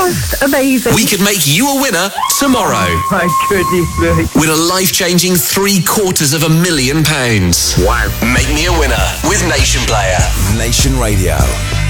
Just amazing. We could make you a winner tomorrow. My goodness me. Win a life-changing £750,000. Wow. Make me a winner with Nation Player. Nation Radio.